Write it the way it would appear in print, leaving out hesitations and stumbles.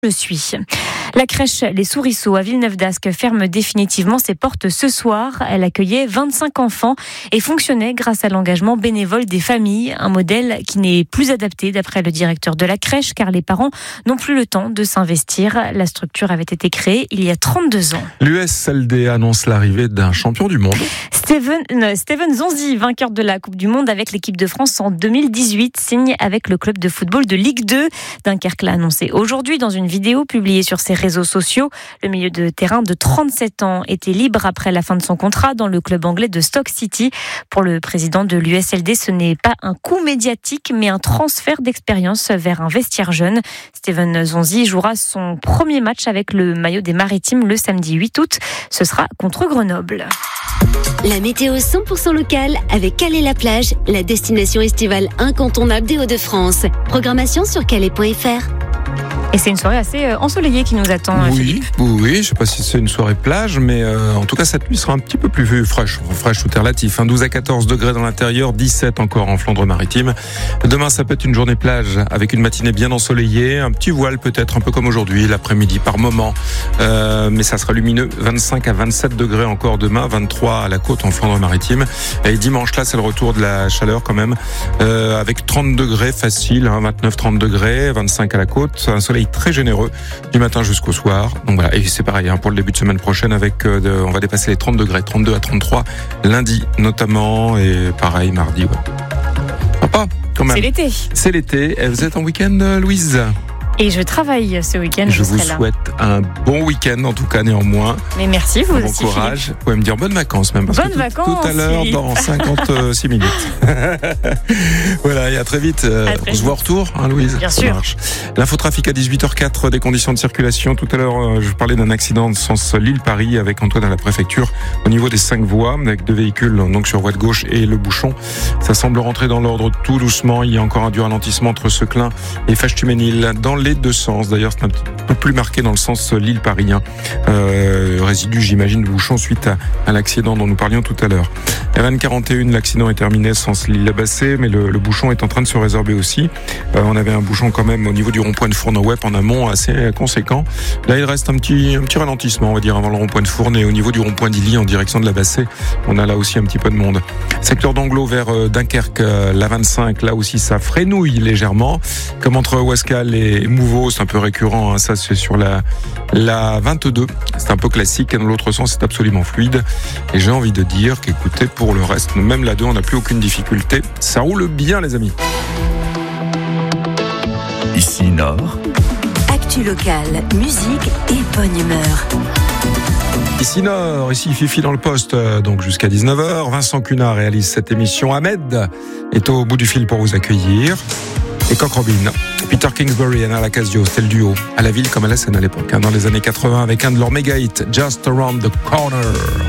Je suis. La crèche Les Souriceaux à Villeneuve-d'Ascq ferme définitivement ses portes ce soir. Elle accueillait 25 enfants et fonctionnait grâce à l'engagement bénévole des familles. Un modèle qui n'est plus adapté d'après le directeur de la crèche car les parents n'ont plus le temps de s'investir. La structure avait été créée il y a 32 ans. L'USLD annonce l'arrivée d'un champion du monde. Steven Zonzi, vainqueur de la Coupe du Monde avec l'équipe de France en 2018, signe avec le club de football de Ligue 2. Dunkerque l'a annoncé aujourd'hui dans une vidéo publiée sur ses réseaux sociaux. Le milieu de terrain de 37 ans était libre après la fin de son contrat dans le club anglais de Stoke City. Pour le président de l'USLD, ce n'est pas un coup médiatique, mais un transfert d'expérience vers un vestiaire jeune. Steven Zonzi jouera son premier match avec le maillot des Maritimes le samedi 8 août. Ce sera contre Grenoble. La météo 100% locale avec Calais-la-Plage, la destination estivale incontournable des Hauts-de-France. Programmation sur calais.fr. Et c'est une soirée assez ensoleillée qui nous attend, Philippe. Oui, je ne sais pas si c'est une soirée plage, mais en tout cas, cette nuit sera un petit peu plus fraîche tout est relatif. 12 à 14 degrés dans l'intérieur, 17 encore en Flandre-Maritime. Demain, ça peut être une journée plage avec une matinée bien ensoleillée, un petit voile peut-être, un peu comme aujourd'hui, l'après-midi par moment. Mais ça sera lumineux, 25 à 27 degrés encore demain, 23 à la côte en Flandre-Maritime. Et dimanche, là, c'est le retour de la chaleur quand même, avec 30 degrés facile, 29-30 degrés, 25 à la côte, un soleil très généreux du matin jusqu'au soir. Donc voilà, et c'est pareil pour le début de semaine prochaine avec on va dépasser les 30 degrés, 32 à 33 lundi notamment et pareil mardi. Ouais. Sympa quand même. C'est l'été. Vous êtes en week-end, Louise ? Et je travaille ce week-end. Je vous souhaite un bon week-end en tout cas néanmoins. Mais merci, vous aussi. Bon courage. Vous pouvez me dire bonnes vacances même. Bonnes vacances. Tout à l'heure dans 56 minutes. Voilà, et à très vite. On se voit au retour, Louise. Bien sûr. Marche. L'infotrafic à 18h04, des conditions de circulation. Tout à l'heure, je vous parlais d'un accident de sens Lille-Paris avec Antoine à la préfecture au niveau des 5 voies avec 2 véhicules donc sur voie de gauche et le bouchon. Ça semble rentrer dans l'ordre tout doucement. Il y a encore un dur ralentissement entre Seclin et Fèche-Tuménil dans les deux sens. D'ailleurs, c'est un petit peu plus marqué dans le sens Lille-Paris. Résidu, j'imagine, de bouchon suite à l'accident dont nous parlions tout à l'heure. RN41, l'accident est terminé sens Lille-Labassé, mais le bouchon est en train de se résorber aussi. On avait un bouchon quand même au niveau du rond-point de Fournes-Web en amont assez conséquent. Là, il reste un petit ralentissement, on va dire, avant le rond-point de Fournes et au niveau du rond-point d'Illy en direction de Labassé. On a là aussi un petit peu de monde. Secteur d'Anglo vers Dunkerque, la 25, là aussi ça frénouille légèrement. Comme entre Ouascal et Mouveau, c'est un peu récurrent, ça c'est sur la 22. C'est un peu classique, et dans l'autre sens c'est absolument fluide. Et j'ai envie de dire qu'écoutez, pour le reste, même la 2, on n'a plus aucune difficulté. Ça roule bien les amis. Ici Nord. Actu locale, musique et bonne humeur. Ici Nord, ici Fifi dans le poste, donc jusqu'à 19h. Vincent Cunard réalise cette émission. Ahmed est au bout du fil pour vous accueillir. Et Coq Robin, Peter Kingsbury et Anna Lacasio, c'était le duo à la ville comme à la scène à l'époque, dans les années 80 avec un de leurs méga hits, Just Around the Corner.